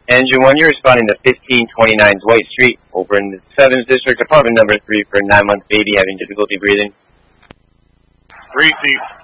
Engine 1, you're responding to 1529 Dwight Street over in the 7th District, apartment number 3 for a 9-month baby having difficulty breathing. Breathe deep.